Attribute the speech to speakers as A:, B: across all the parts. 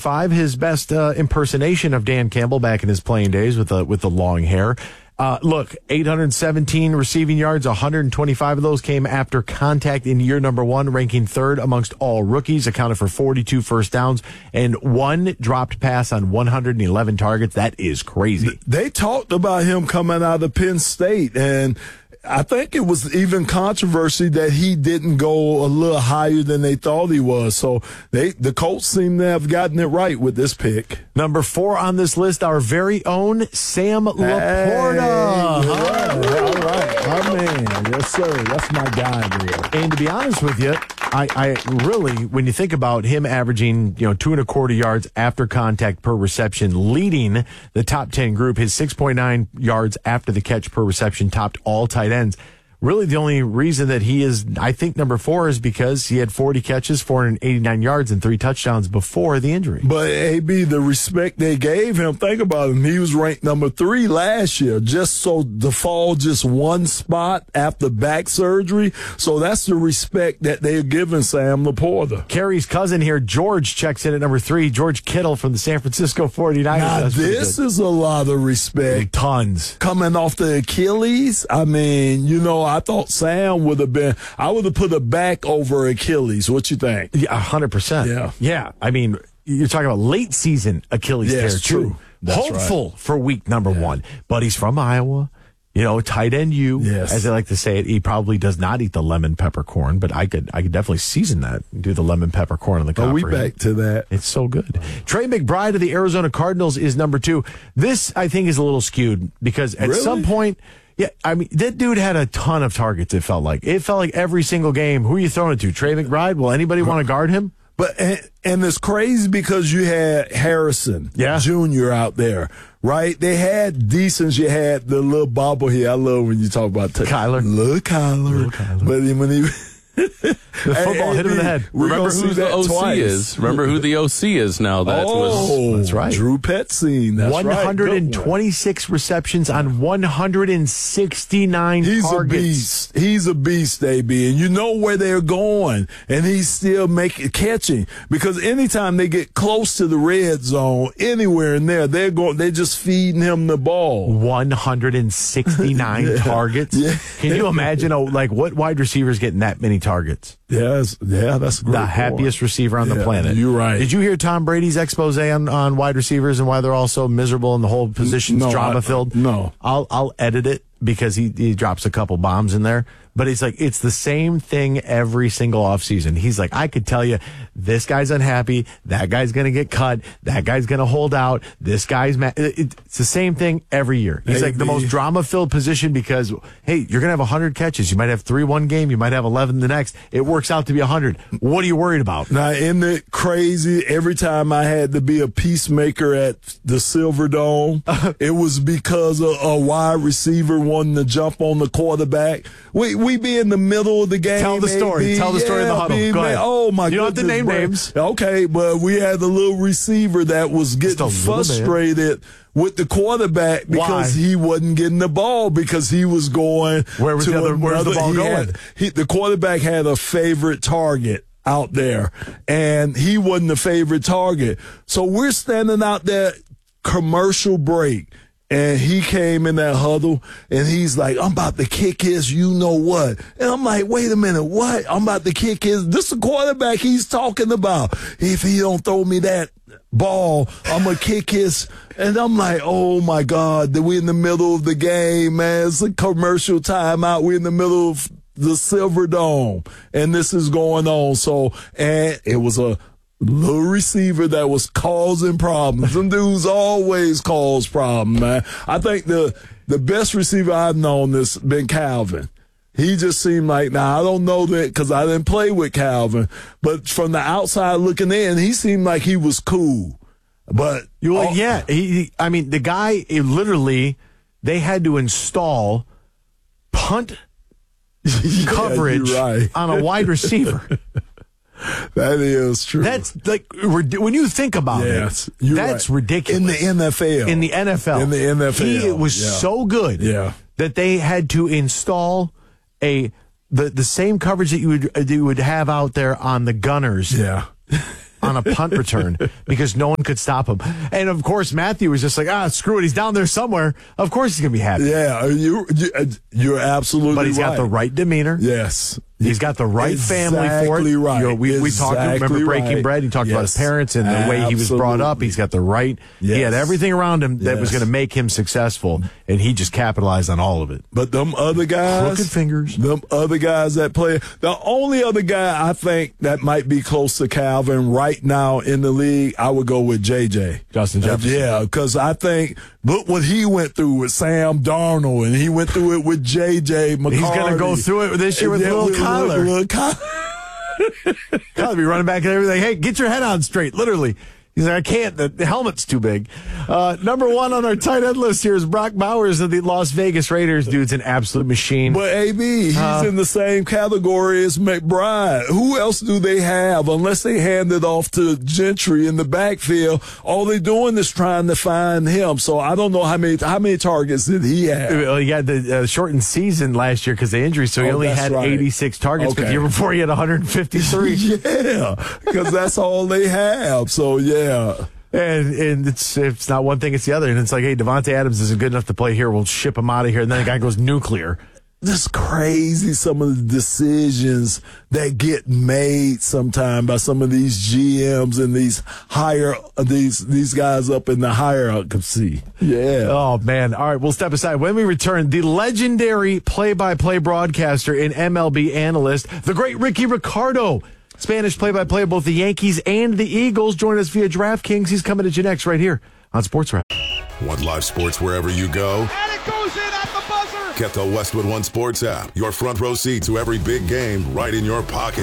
A: 5, his best impersonation of Dan Campbell back in his playing days with the long hair. Look, 817 receiving yards, 125 of those came after contact in year number 1, ranking 3rd amongst all rookies, accounted for 42 first downs, and 1 dropped pass on 111 targets. That is crazy.
B: They talked about him coming out of Penn State, and I think it was even controversy that he didn't go a little higher than they thought he was. So the Colts seem to have gotten it right with this pick.
A: Number 4 on this list, our very own Sam Laporta.
B: All right. My man. Yes, sir. That's my guy there.
A: And to be honest with you, I really, when you think about him averaging, 2.25 yards after contact per reception, leading the top 10 group, his 6.9 yards after the catch per reception topped all tight ends. Really, the only reason that he is, I think, number 4 is because he had 40 catches, 489 yards, and 3 touchdowns before the injury.
B: But, AB, the respect they gave him, think about him. He was ranked number 3 last year, just so to fall just one spot after back surgery. So that's the respect that they're giving Sam Laporta.
A: Kerry's cousin here, George, checks in at number 3. George Kittle from the San Francisco 49ers.
B: Now, this is a lot of respect.
A: Tons.
B: Coming off the Achilles, I mean, I thought Sam would have been, I would have put a back over Achilles. What you think?
A: Yeah, 100%. Yeah. I mean, you're talking about late season Achilles tear, too.
B: True. That's
A: hopeful for week number 1. But he's from Iowa. Tight end as they like to say it. He probably does not eat the lemon peppercorn, but I could definitely season that and do the lemon peppercorn on the cob.
B: We back to that.
A: It's so good. Trey McBride of the Arizona Cardinals is number 2. This, I think, is a little skewed because at some point, yeah, I mean, that dude had a ton of targets, it felt like. It felt like every single game. Who are you throwing it to? Trey McBride? Will anybody want to guard him?
B: But and it's crazy because you had Harrison Jr. out there, right? They had decent. You had the little bobble here. I love when you talk about
A: Kyler.
B: Little Kyler. But when he
A: the football hit him in the head.
C: Remember who the OC is. Remember who the OC is now.
A: That's right.
B: Drew Petzing. That's
A: 126 receptions on 169 targets.
B: He's a beast, AB. And you know where they're going. And he's still catching. Because anytime they get close to the red zone, anywhere in there, they're just feeding him the ball.
A: 169 targets. Yeah. Can you imagine what wide receivers getting that many targets?
B: That's a great
A: the happiest receiver on the planet.
B: You're right.
A: Did you hear Tom Brady's expose on wide receivers and why they're all so miserable and the whole position's drama filled?
B: No.
A: I'll edit it because he drops a couple bombs in there. But it's the same thing every single offseason. He's like, I could tell you, this guy's unhappy, that guy's going to get cut, that guy's going to hold out, this guy's mad. It's the same thing every year. He's like the most drama-filled position because, hey, you're going to have 100 catches. You might have 3 one game, you might have 11 the next. It works out to be 100. What are you worried about?
B: Now, isn't it crazy? Every time I had to be a peacemaker at the Silver Dome, it was because a wide receiver wanting to jump on the quarterback. We be in the middle of the game.
A: Tell the story. Tell the story in the huddle. Go ahead.
B: Oh, my goodness.
A: You don't have to name names.
B: Okay, but we had a little receiver that was getting frustrated with the quarterback because he wasn't getting the ball because he was going
A: where's the ball going?
B: The quarterback had a favorite target out there, and he wasn't the favorite target. So we're standing out there, commercial break. And he came in that huddle, and he's like, I'm about to kick his you-know-what. And I'm like, wait a minute, what? I'm about to kick his – this is the quarterback he's talking about. If he don't throw me that ball, I'm going to kick his – and I'm like, oh, my God, we're in the middle of the game, man. It's a commercial timeout. We're in the middle of the Silver Dome, and this is going on. So, and it was a – little receiver that was causing problems. Them dudes always cause problems, man. I think the best receiver I've known has been Calvin. He just seemed like, I don't know that because I didn't play with Calvin, but from the outside looking in, he seemed like he was cool. But
A: the guy literally, they had to install punt coverage on a wide receiver.
B: That is true.
A: That's when you think about it, that's ridiculous.
B: In the NFL.
A: He was so good that they had to install the same coverage that you would have out there on the Gunners.
B: Yeah.
A: on a punt return because no one could stop him. And of course, Matthew was just like, screw it. He's down there somewhere. Of course he's going to be happy.
B: Yeah, you're absolutely right.
A: But he's got the right demeanor.
B: Yes.
A: He's got the right family for it.
B: Right.
A: We talked, remember Breaking Bread? He talked about his parents and the way he was brought up. He's got the right. He had everything around him that was going to make him successful, and he just capitalized on all of it.
B: But them other guys,
A: crooked fingers.
B: Them other guys that play, the only other guy I think that might be close to Calvin right now in the league, I would go with JJ.
A: Justin Jefferson.
B: Yeah, because I think, look what he went through with Sam Darnold, and he went through it with JJ McCarthy.
A: He's going to go through it this year with Lil Kyler. Kyler be running back and everything. Hey, get your head on straight, literally. He's like, I can't. The helmet's too big. Number one on our tight end list here is Brock Bowers of the Las Vegas Raiders. Dude's an absolute machine.
B: But AB, he's in the same category as McBride. Who else do they have unless they hand it off to Gentry in the backfield? All they're doing is trying to find him. So I don't know how many targets did he have.
A: Well, he had the shortened season last year because of injury, so he only had 86 targets. But the year before, he had 153.
B: Yeah, because that's all they have. So, yeah.
A: And it's not one thing, it's the other. And it's like, hey, Devontae Adams isn't good enough to play here. We'll ship him out of here. And then the guy goes nuclear.
B: This crazy, some of the decisions that get made sometime by some of these GMs and these guys up in the hierarchy. Yeah.
A: Oh, man. All right, we'll step aside. When we return, the legendary play-by-play broadcaster and MLB analyst, the great Ricky Ricardo, Spanish play-by-play of both the Yankees and the Eagles. Join us via DraftKings. He's coming to you next right here on Sports Wrap.
D: Want live sports wherever you go?
E: And it goes in at the buzzer.
D: Get the Westwood One Sports app. Your front row seat to every big game right in your pocket.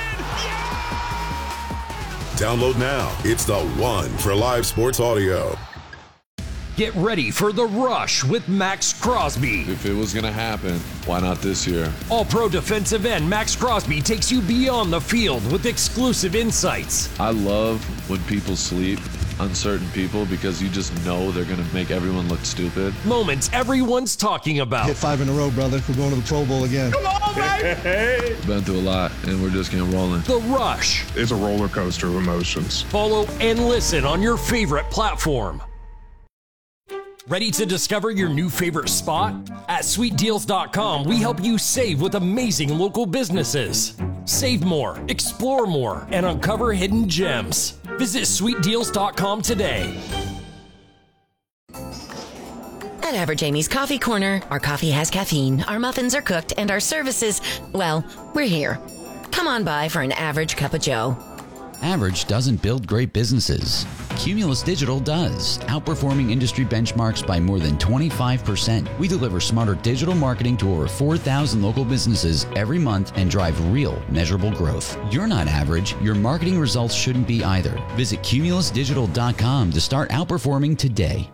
D: Download now. It's the one for live sports audio.
F: Get ready for The Rush with Max Crosby.
C: If it was going to happen, why not this year?
F: All-pro defensive end Max Crosby takes you beyond the field with exclusive insights.
C: I love when people sleep on certain people because you just know they're going to make everyone look stupid.
F: Moments everyone's talking about.
G: Hit 5 in a row, brother. We're going to the Pro Bowl again.
E: Come on, baby!
C: Been through a lot, and we're just getting rolling.
F: The Rush.
H: It's a roller coaster of emotions.
F: Follow and listen on your favorite platform. Ready to discover your new favorite spot? At SweetDeals.com, we help you save with amazing local businesses. Save more, explore more, and uncover hidden gems. Visit SweetDeals.com today.
I: At Average Amy's Coffee Corner, our coffee has caffeine, our muffins are cooked, and our services, well, we're here. Come on by for an average cup of joe.
J: Average doesn't build great businesses. Cumulus Digital does, outperforming industry benchmarks by more than 25%. We deliver smarter digital marketing to over 4,000 local businesses every month and drive real, measurable growth. You're not average. Your marketing results shouldn't be either. Visit cumulusdigital.com to start outperforming today.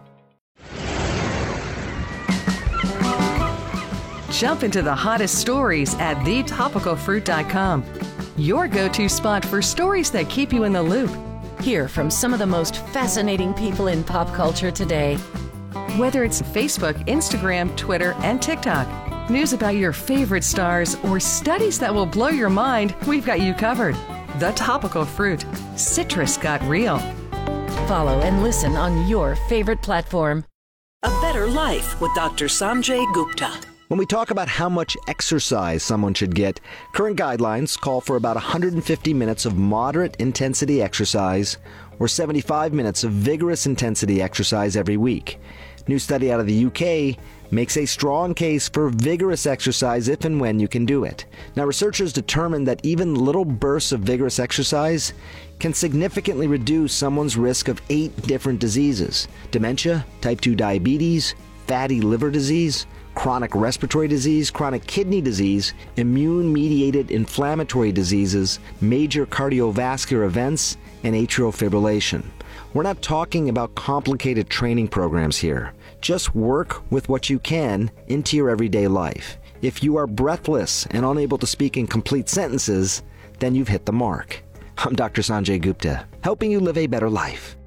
K: Jump into the hottest stories at thetopicalfruit.com. Your go-to spot for stories that keep you in the loop.
I: Hear from some of the most fascinating people in pop culture today.
K: Whether it's Facebook, Instagram, Twitter, and TikTok, news about your favorite stars, or studies that will blow your mind, we've got you covered. The Topical Fruit. Citrus got real.
I: Follow and listen on your favorite platform.
L: A Better Life with Dr. Sanjay Gupta.
M: When we talk about how much exercise someone should get, current guidelines call for about 150 minutes of moderate intensity exercise or 75 minutes of vigorous intensity exercise every week. New study out of the UK makes a strong case for vigorous exercise if and when you can do it. Now, researchers determined that even little bursts of vigorous exercise can significantly reduce someone's risk of 8 different diseases: dementia, type 2 diabetes, fatty liver disease, chronic respiratory disease, chronic kidney disease, immune-mediated inflammatory diseases, major cardiovascular events, and atrial fibrillation. We're not talking about complicated training programs here. Just work with what you can into your everyday life. If you are breathless and unable to speak in complete sentences, then you've hit the mark. I'm Dr. Sanjay Gupta, helping you live a better life.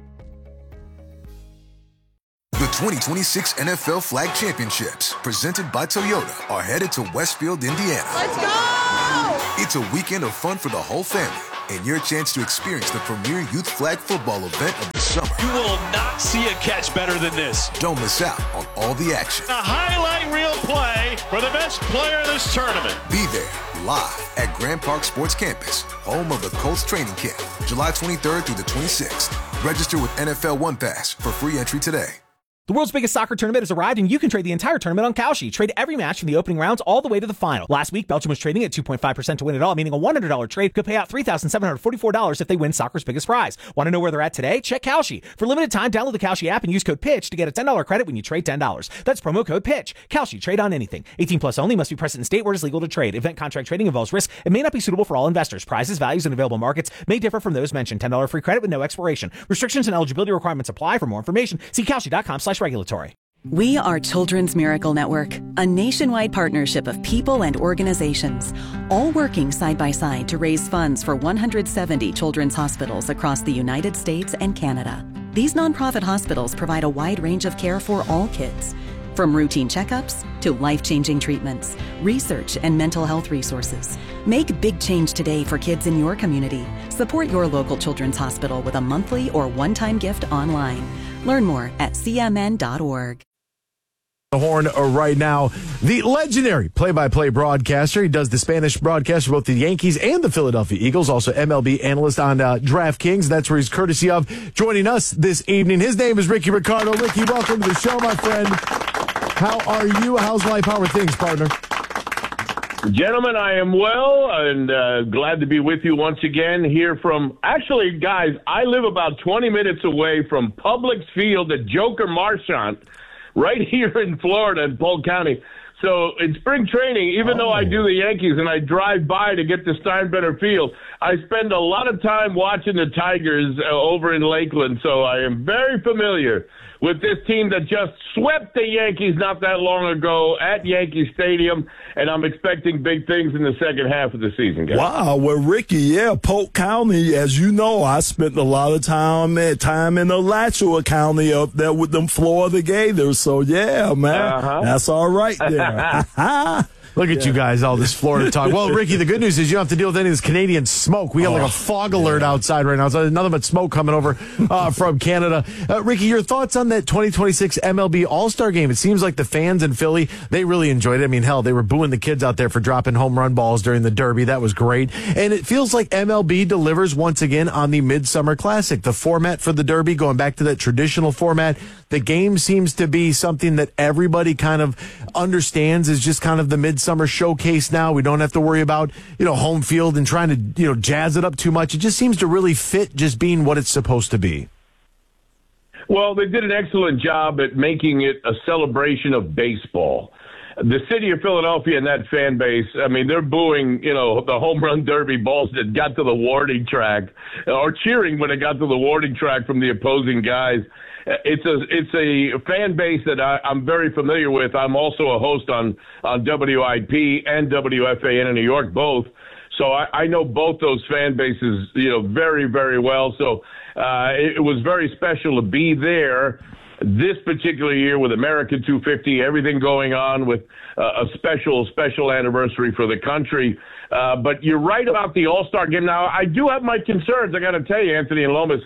D: The 2026 NFL Flag Championships, presented by Toyota, are headed to Westfield, Indiana.
E: Let's go!
D: It's a weekend of fun for the whole family. and your chance to experience the premier youth flag football event of the summer.
E: You will not see a catch better than this.
D: Don't miss out on all the action.
E: A highlight reel play for the best player in this tournament.
D: Be there live at Grand Park Sports Campus, home of the Colts training camp, July 23rd through the 26th. Register with NFL One Pass for free entry today.
N: The world's biggest soccer tournament has arrived, and you can trade the entire tournament on Kalshi. Trade every match from the opening rounds all the way to the final. Last week, Belgium was trading at 2.5% to win it all, meaning a $100 trade could pay out $3,744 if they win soccer's biggest prize. Want to know where they're at today? Check Kalshi. For limited time, download the Kalshi app and use code PITCH to get a $10 credit when you trade $10. That's promo code PITCH. Kalshi. Trade on anything. 18 plus only. Must be present in state where it is legal to trade. Event contract trading involves risk and may not be suitable for all investors. Prizes, values, and available markets may differ from those mentioned. $10 free credit with no expiration. Restrictions and eligibility requirements apply. For more information, see Kalshi.com/regulatory.
O: We are Children's Miracle Network, a nationwide partnership of people and organizations, all working side by side to raise funds for 170 children's hospitals across the United States and Canada. These nonprofit hospitals provide a wide range of care for all kids, from routine checkups to life-changing treatments, research, and mental health resources. Make big change today for kids in your community. Support your local children's hospital with a monthly or one-time gift online. Learn more at cmn.org.
A: The horn right now, the legendary play-by-play broadcaster. He does the Spanish broadcast for both the Yankees and the Philadelphia Eagles, also MLB analyst on DraftKings. That's where he's courtesy of joining us this evening. His name is Ricky Ricardo. Ricky, welcome to the show, my friend. How are you? How's life? How are things, partner?
P: Gentlemen, I am well and glad to be with you once again here from, actually, guys, I live about 20 minutes away from Publix Field at Joker Marchant, right here in Florida in Polk County. So in spring training, even though I do the Yankees and I drive by to get to Steinbrenner Field, I spend a lot of time watching the Tigers over in Lakeland. So I am very familiar with this team that just swept the Yankees not that long ago at Yankee Stadium, and I'm expecting big things in the second half of the season, guys.
B: Wow, well, Ricky, Polk County, as you know, I spent a lot of time in Alachua County up there with them Florida Gators, so yeah, man, that's all right there.
A: Look at you guys, all this Florida talk. Well, Ricky, the good news is you don't have to deal with any of this Canadian smoke. We got like a fog alert outside right now. So nothing but smoke coming over from Canada. Ricky, your thoughts on that 2026 MLB All-Star Game? It seems like the fans in Philly, they really enjoyed it. I mean, hell, they were booing the kids out there for dropping home run balls during the Derby. That was great. And it feels like MLB delivers once again on the Midsummer Classic. The format for the Derby, going back to that traditional format, the game seems to be something that everybody kind of understands is just kind of the midsummer showcase now. We don't have to worry about, home field and trying to, jazz it up too much. It just seems to really fit just being what it's supposed to be.
P: Well, they did an excellent job at making it a celebration of baseball. The city of Philadelphia and that fan base, I mean, they're booing, the home run derby balls that got to the warning track, or cheering when it got to the warning track from the opposing guys. It's a fan base that I'm very familiar with. I'm also a host on WIP and WFAN in New York, both. So I know both those fan bases, very, very well. So it was very special to be there this particular year with American 250, everything going on with a special anniversary for the country. But you're right about the All-Star Game. Now, I do have my concerns, I got to tell you, Anthony and Lomas.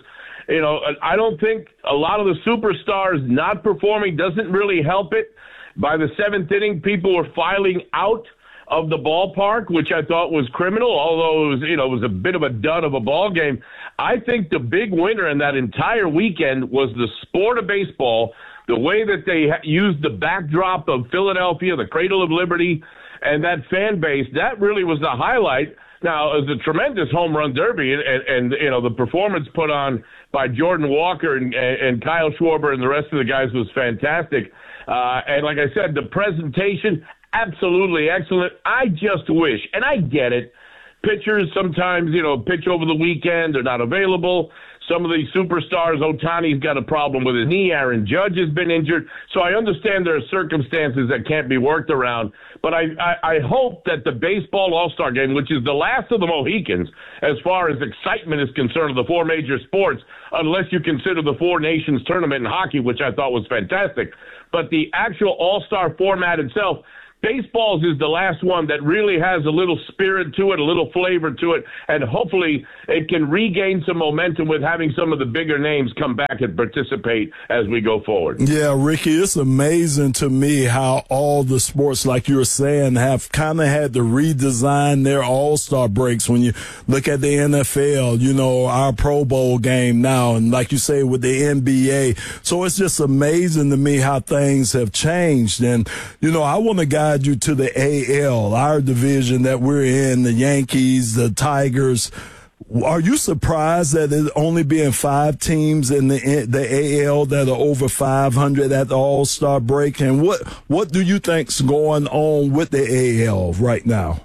P: I don't think a lot of the superstars not performing doesn't really help it. By the seventh inning, people were filing out of the ballpark, which I thought was criminal, although it was a bit of a dud of a ball game. I think the big winner in that entire weekend was the sport of baseball, the way that they used the backdrop of Philadelphia, the Cradle of Liberty, and that fan base. That really was the highlight. Now, it was a tremendous home run derby, and the performance put on by Jordan Walker and Kyle Schwarber and the rest of the guys was fantastic. And like I said, the presentation, absolutely excellent. I just wish, and I get it, pitchers sometimes, pitch over the weekend, they're not available. Some of these superstars, Ohtani's got a problem with his knee. Aaron Judge has been injured. So I understand there are circumstances that can't be worked around. But I hope that the Baseball All-Star Game, which is the last of the Mohicans as far as excitement is concerned of the four major sports, unless you consider the Four Nations tournament in hockey, which I thought was fantastic. But the actual All-Star format itself, Baseball's is the last one that really has a little spirit to it, a little flavor to it, and hopefully it can regain some momentum with having some of the bigger names come back and participate as we go forward.
B: Yeah, Ricky, it's amazing to me how all the sports, like you were saying, have kind of had to redesign their all-star breaks. When you look at the NFL, you know, our Pro Bowl game now, and like you say with the NBA. So it's just amazing to me how things have changed. And, you know, I want to guide you to the AL, our division that we're in, the Yankees, the Tigers. Are you surprised that there's only being 5 teams in the AL that are over 500 at the All-Star break? And what do you think's going on with the AL right now?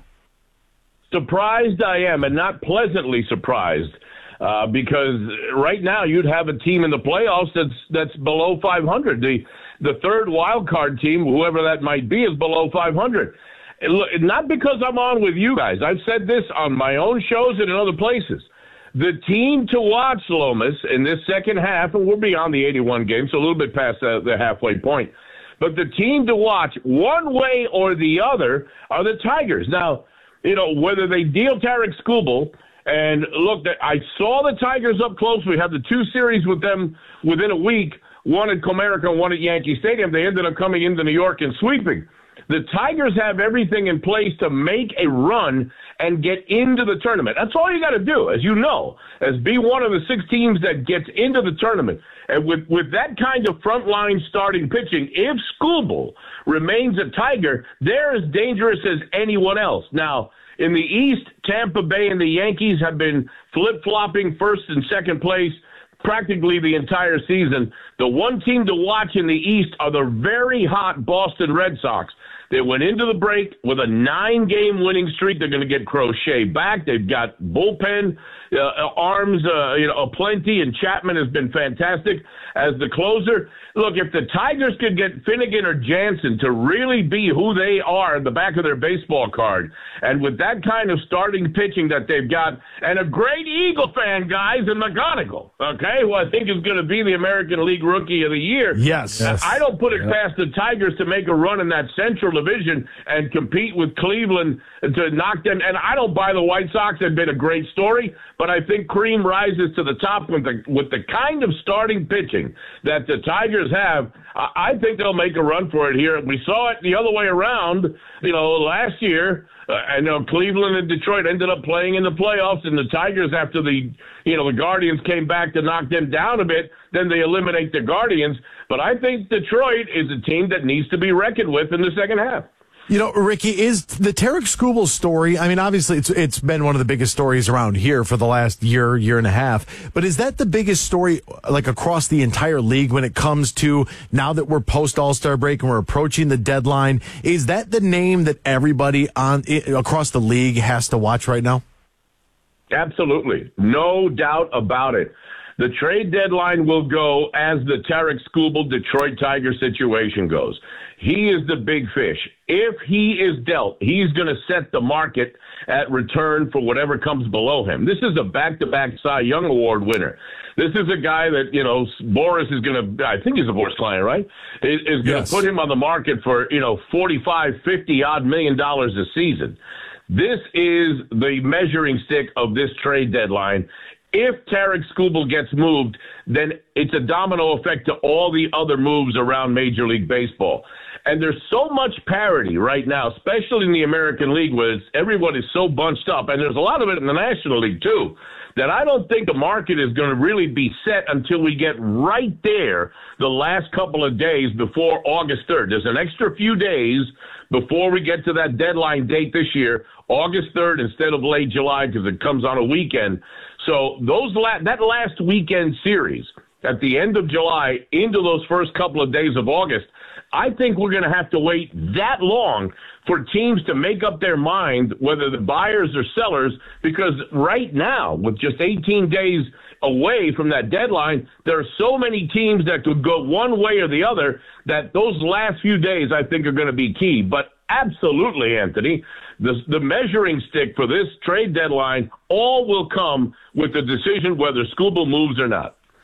P: Surprised I am, and not pleasantly surprised, because right now you'd have a team in the playoffs that's below 500. The third wild card team, whoever that might be, is below 500. Not because I'm on with you guys. I've said this on my own shows and in other places. The team to watch, Lomas, in this second half, and we're beyond the 81 games, so a little bit past the halfway point, but the team to watch, one way or the other, are the Tigers. Now, you know, whether they deal Tarik Skubal, and look, I saw the Tigers up close. We had the 2 series with them within a week, one at Comerica and one at Yankee Stadium. They ended up coming into New York and sweeping. The Tigers have everything in place to make a run and get into the tournament. That's all you got to do, as you know, as be one of the 6 teams that gets into the tournament. And with that kind of frontline starting pitching, if Skubal remains a Tiger, they're as dangerous as anyone else. Now, in the East, Tampa Bay and the Yankees have been flip-flopping first and second place practically the entire season. The one team to watch in the East are the very hot Boston Red Sox. They went into the break with a 9-game winning streak. They're going to get Crochet back. They've got bullpen arms, aplenty, and Chapman has been fantastic as the closer. Look, if the Tigers could get Finnegan or Jansen to really be who they are at the back of their baseball card, and with that kind of starting pitching that they've got, and a great Eagle fan, guys, in McGonigal, okay, who I think is going to be the American League Rookie of the Year.
A: Yes.
P: I don't put it past the Tigers to make a run in that Central Division and compete with Cleveland to knock them. And I don't buy the White Sox. They've been a great story, but I think cream rises to the top with the kind of starting pitching that the Tigers have. I think they'll make a run for it here. We saw it the other way around, last year. I know Cleveland and Detroit ended up playing in the playoffs, and the Tigers, after the Guardians came back to knock them down a bit, then they eliminate the Guardians. But I think Detroit is a team that needs to be reckoned with in the second half.
A: Ricky, is the Tarik Skubal story, I mean, obviously it's been one of the biggest stories around here for the last year and a half, but is that the biggest story, like, across the entire league when it comes to, now that we're post All-Star break and we're approaching the deadline, is that the name that everybody across the league has to watch right now?
P: Absolutely. No doubt about it. The trade deadline will go as the Tarik Skubal Detroit Tigers situation goes. He is the big fish. If he is dealt, he's going to set the market at return for whatever comes below him. This is a back-to-back Cy Young Award winner. This is a guy that, Boris is going to, I think he's a Boris client, right? Is going to put him on the market for, $45, $50-odd million a season. This is the measuring stick of this trade deadline. If Tarik Skubal gets moved, then it's a domino effect to all the other moves around Major League Baseball. And there's so much parity right now, especially in the American League, where everyone is so bunched up, and there's a lot of it in the National League too, that I don't think the market is going to really be set until we get right there the last couple of days before August 3rd. There's an extra few days before we get to that deadline date this year, August 3rd instead of late July, because it comes on a weekend. So that last weekend series at the end of July into those first couple of days of August, I think we're going to have to wait that long for teams to make up their mind whether the buyers or sellers, because right now, with just 18 days away from that deadline, there are so many teams that could go one way or the other that those last few days, I think, are going to be key. But absolutely, Anthony, the measuring stick for this trade deadline all will come with the decision whether Skubal moves or not.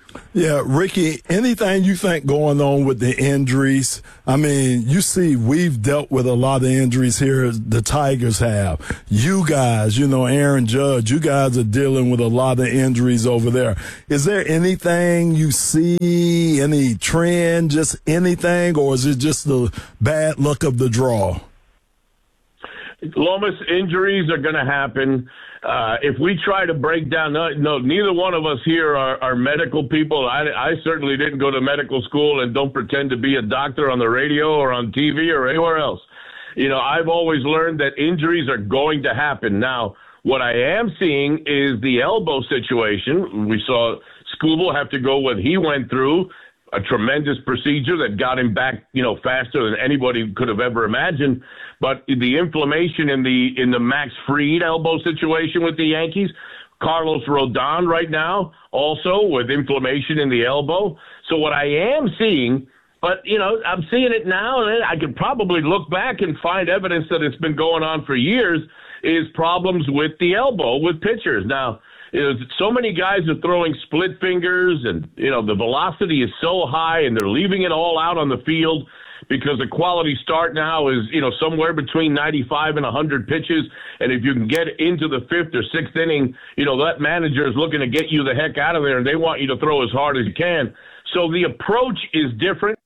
B: Yeah, Ricky, anything you think going on with the injuries? I mean, you see, we've dealt with a lot of injuries here, the Tigers have. You guys, Aaron Judge, you guys are dealing with a lot of injuries over there. Is there anything you see, any trend, just anything, or is it just the bad luck of the draw?
P: Lomas, injuries are going to happen. If we try to break down, neither one of us here are medical people. I certainly didn't go to medical school and don't pretend to be a doctor on the radio or on TV or anywhere else. I've always learned that injuries are going to happen. Now, what I am seeing is the elbow situation. We saw Skubal have to go what he went through, a tremendous procedure that got him back, faster than anybody could have ever imagined. But the inflammation in the Max Fried elbow situation with the Yankees, Carlos Rodon right now also with inflammation in the elbow. So what I am seeing, but I'm seeing it now, and I could probably look back and find evidence that it's been going on for years, is problems with the elbow with pitchers. Now, so many guys are throwing split fingers, and the velocity is so high, and they're leaving it all out on the field because the quality start now is somewhere between 95 and 100 pitches, and if you can get into the fifth or sixth inning, that manager is looking to get you the heck out of there, and they want you to throw as hard as you can. So the approach is different.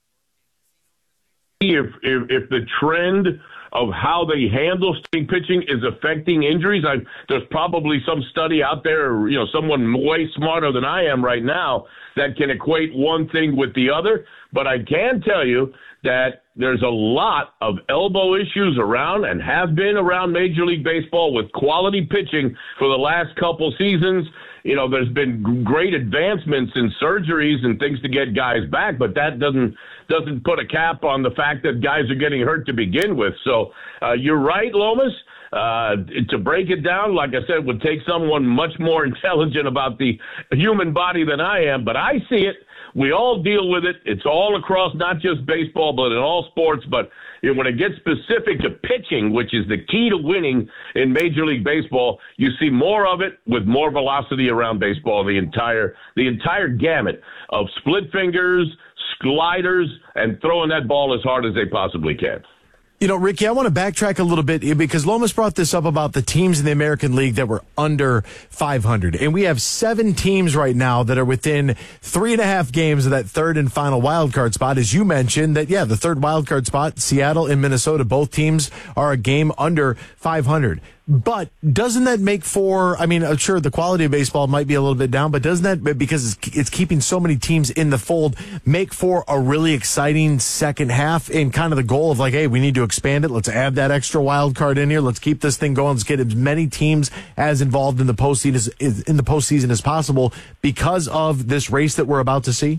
P: If the trend of how they handle starting pitching is affecting injuries. There's probably some study out there, someone way smarter than I am right now that can equate one thing with the other. But I can tell you that there's a lot of elbow issues around and have been around Major League Baseball with quality pitching for the last couple seasons. There's been great advancements in surgeries and things to get guys back, but that doesn't put a cap on the fact that guys are getting hurt to begin with. So you're right, Lomas. To break it down, like I said, would take someone much more intelligent about the human body than I am, but I see it. We all deal with it. It's all across not just baseball, but in all sports. But when it gets specific to pitching, which is the key to winning in Major League Baseball, you see more of it with more velocity around baseball, the entire gamut of split fingers, sliders, and throwing that ball as hard as they possibly can.
A: Ricky, I want to backtrack a little bit because Lomas brought this up about the teams in the American League that were under 500. And we have 7 teams right now that are within 3.5 games of that third and final wild card spot. As you mentioned, the third wild card spot, Seattle and Minnesota, both teams are a game under 500. But doesn't that make for, sure, the quality of baseball might be a little bit down, but doesn't that, because it's keeping so many teams in the fold, make for a really exciting second half and kind of the goal of hey, we need to expand it. Let's add that extra wild card in here. Let's keep this thing going. Let's get as many teams as involved in the postseason as possible because of this race that we're about to see?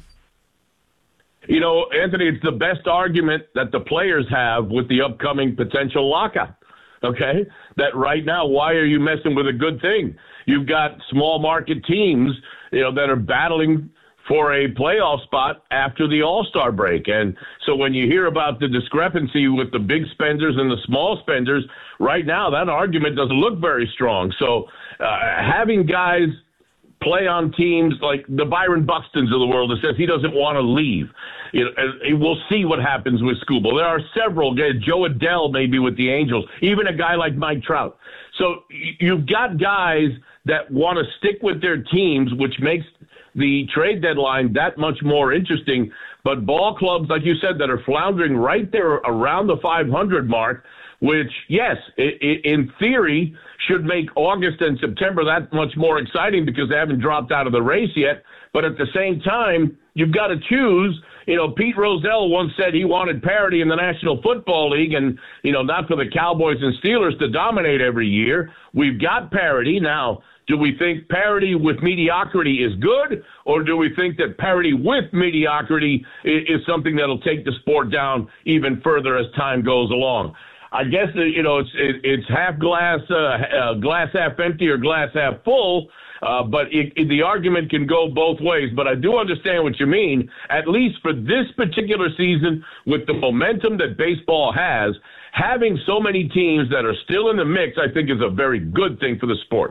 P: Anthony, it's the best argument that the players have with the upcoming potential lockout. Okay, that right now, why are you messing with a good thing? You've got small market teams, that are battling for a playoff spot after the All-Star break. And so when you hear about the discrepancy with the big spenders and the small spenders, right now that argument doesn't look very strong. So having guys play on teams like the Byron Buxtons of the world that says he doesn't want to leave. We'll see what happens with Skubal. There are several guys, Joe Adele maybe with the Angels, even a guy like Mike Trout. So you've got guys that want to stick with their teams, which makes the trade deadline that much more interesting. But ball clubs, like you said, that are floundering right there around the 500 mark, which, yes, in theory should make August and September that much more exciting because they haven't dropped out of the race yet. But at the same time, you've got to choose. Pete Rozelle once said he wanted parity in the National Football League and, not for the Cowboys and Steelers to dominate every year. We've got parity. Now, do we think parity with mediocrity is good, or do we think that parity with mediocrity is something that'll take the sport down even further as time goes along? I guess, it's half glass half empty or glass half full, but the argument can go both ways. But I do understand what you mean, at least for this particular season, with the momentum that baseball has, having so many teams that are still in the mix, I think is a very good thing for the sport.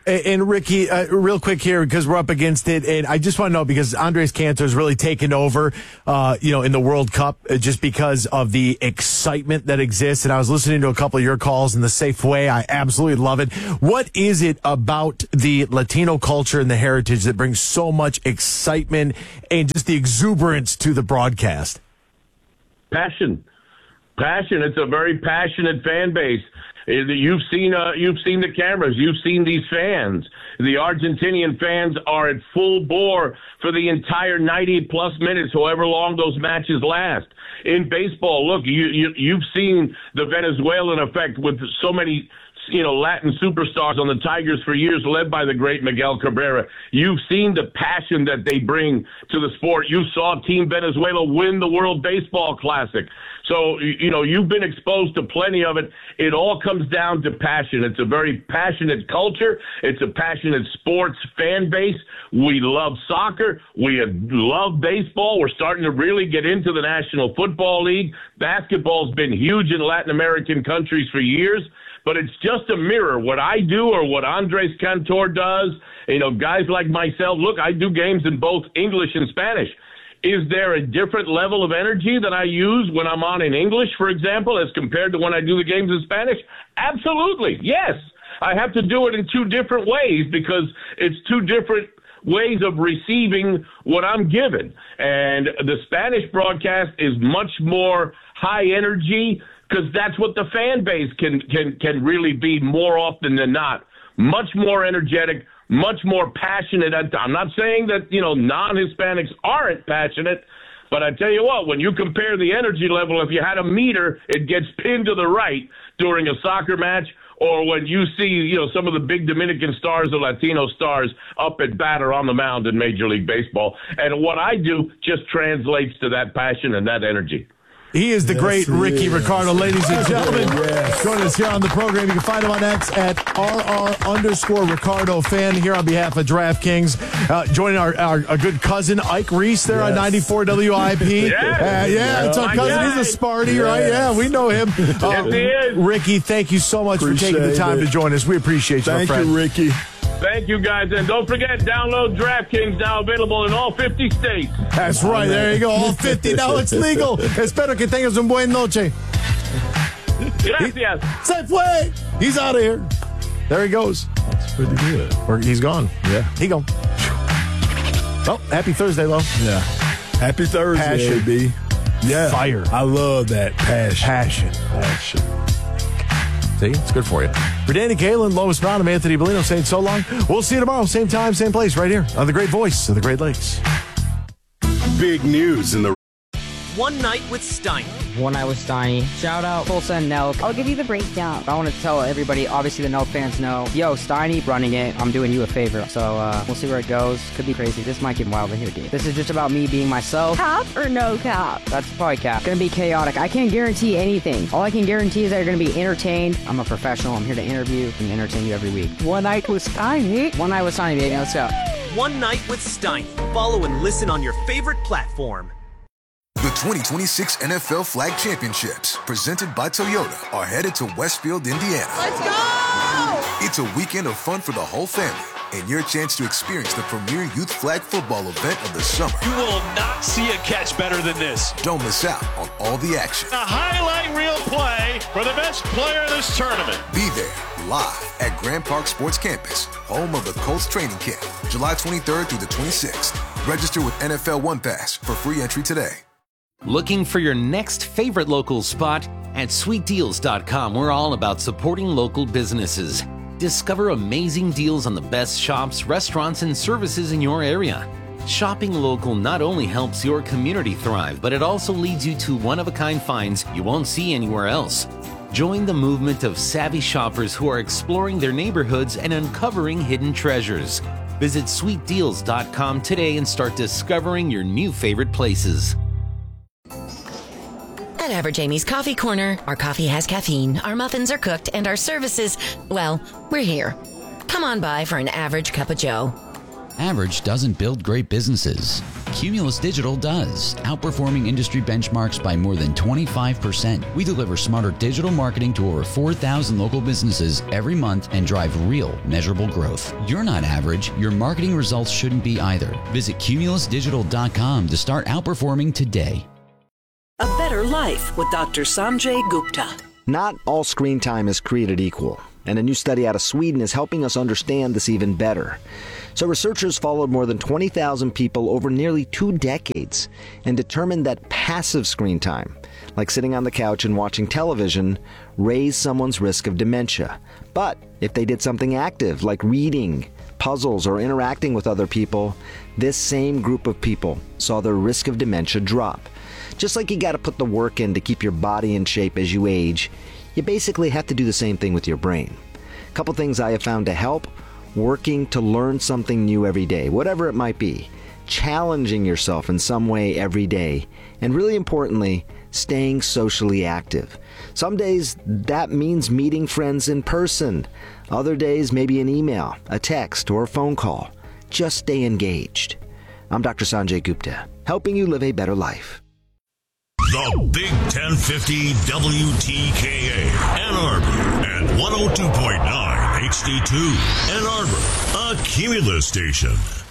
A: And Ricky, real quick here, because we're up against it, and I just want to know, because Andres Cantor has really taken over, in the World Cup, just because of the excitement that exists. And I was listening to a couple of your calls in the safe way. I absolutely love it. What is it about the Latino culture and the heritage that brings so much excitement and just the exuberance to the broadcast?
P: Passion. It's a very passionate fan base. You've seen the cameras. You've seen these fans. The Argentinian fans are at full bore for the entire 90-plus minutes, however long those matches last. In baseball, look, you've seen the Venezuelan effect with so many Latin superstars on the Tigers for years, led by the great Miguel Cabrera. You've seen the passion that they bring to the sport. You saw Team Venezuela win the World Baseball Classic. So, you've been exposed to plenty of it. It all comes down to passion. It's a very passionate culture. It's a passionate sports fan base. We love soccer. We love baseball. We're starting to really get into the National Football League. Basketball's been huge in Latin American countries for years. But it's just a mirror. What I do or what Andres Cantor does, guys like myself, look, I do games in both English and Spanish. Is there a different level of energy that I use when I'm on in English, for example, as compared to when I do the games in Spanish? Absolutely, yes. I have to do it in two different ways because it's two different ways of receiving what I'm given. And the Spanish broadcast is much more high energy because that's what the fan base can really be more often than not. Much more energetic, much more passionate. I'm not saying that, non-Hispanics aren't passionate, but I tell you what, when you compare the energy level, if you had a meter, it gets pinned to the right during a soccer match, or when you see, some of the big Dominican stars or Latino stars up at bat or on the mound in Major League Baseball. And what I do just translates to that passion and that energy.
A: He is the great Ricky Ricardo, ladies and gentlemen. Joining us here on the program. You can find him on X at @RR_Ricardo fan here on behalf of DraftKings. Joining our good cousin, Ike Reese, there on 94 WIP. It's our cousin. He's a Sparty, right? Yeah, we know him.
P: Yes, he is.
A: Ricky, thank you so much for taking the time to join us. We appreciate you, my friend.
B: Thank you, Ricky.
P: Thank you, guys. And don't forget, download DraftKings, now available in all 50 states.
A: That's right. There you go. All 50. Now it's legal. Espero que tengas un buen noche.
P: Gracias.
A: Se fue. He's out of here. There he goes.
B: That's pretty good.
A: Or he's gone.
B: Yeah.
A: He gone. Well, happy Thursday, though.
B: Yeah. Happy Thursday,
A: Passion.
B: B. Yeah.
A: Fire.
B: I love that. Passion.
A: See, it's good for you. For Danny Kaelin, Lois Brown, and Anthony Bellino saying so long. We'll see you tomorrow, same time, same place, right here on the great voice of the Great Lakes.
Q: Big news in the
R: One Night with Steiny.
S: One Night with Steiny. Shout out Tulsa and Nelk.
T: I'll give you the breakdown.
S: I want to tell everybody, obviously the Nelk fans know, yo, Steiny running it. I'm doing you a favor. So we'll see where it goes. Could be crazy. This might get wilder here, dude. This is just about me being myself.
T: Cap or no cap?
S: That's probably cap. It's going to be chaotic. I can't guarantee anything. All I can guarantee is that you're going to be entertained. I'm a professional. I'm here to interview and entertain you every week.
T: One Night with Steiny.
S: One Night with Steiny, baby. Let's go.
R: One Night with Steiny. Follow and listen on your favorite platform.
D: The 2026 NFL Flag Championships, presented by Toyota, are headed to Westfield, Indiana.
U: Let's go!
D: It's a weekend of fun for the whole family and your chance to experience the premier youth flag football event of the summer.
E: You will not see a catch better than this.
D: Don't miss out on all the action.
E: A highlight reel play for the best player of this tournament.
D: Be there live at Grand Park Sports Campus, home of the Colts training camp, July 23rd through the 26th. Register with NFL One Pass for free entry today.
V: Looking for your next favorite local spot? At SweetDeals.com, we're all about supporting local businesses. Discover amazing deals on the best shops, restaurants, and services in your area. Shopping local not only helps your community thrive, but it also leads you to one-of-a-kind finds you won't see anywhere else. Join the movement of savvy shoppers who are exploring their neighborhoods and uncovering hidden treasures. Visit SweetDeals.com today and start discovering your new favorite places.
I: At Average Amy's Coffee Corner, our coffee has caffeine, our muffins are cooked, and our services, well, we're here. Come on by for an average cup of joe.
J: Average doesn't build great businesses. Cumulus Digital does, outperforming industry benchmarks by more than 25%. We deliver smarter digital marketing to over 4,000 local businesses every month and drive real, measurable growth. You're not average. Your marketing results shouldn't be either. Visit cumulusdigital.com to start outperforming today.
L: A Better Life with Dr. Sanjay Gupta.
M: Not all screen time is created equal, and a new study out of Sweden is helping us understand this even better. So researchers followed more than 20,000 people over nearly 2 decades and determined that passive screen time, like sitting on the couch and watching television, raised someone's risk of dementia. But if they did something active, like reading, puzzles, or interacting with other people, this same group of people saw their risk of dementia drop. Just like you got to put the work in to keep your body in shape as you age, you basically have to do the same thing with your brain. A couple things I have found to help: working to learn something new every day, whatever it might be, challenging yourself in some way every day, and really importantly, staying socially active. Some days that means meeting friends in person. Other days, maybe an email, a text, or a phone call. Just stay engaged. I'm Dr. Sanjay Gupta, helping you live a better life.
G: The Big 1050 WTKA, Ann Arbor, and 102.9 HD2, Ann Arbor, a Cumulus station.